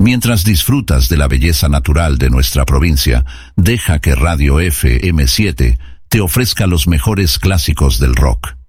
Mientras disfrutas de la belleza natural de nuestra provincia, deja que Radio FM7 te ofrezca los mejores clásicos del rock.